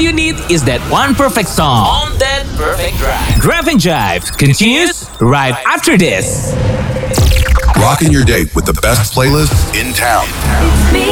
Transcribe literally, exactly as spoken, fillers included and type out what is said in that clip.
you need is that one perfect song on that perfect drive. Drive and Jive continues right after this. Rocking your day with the best playlist in town. Me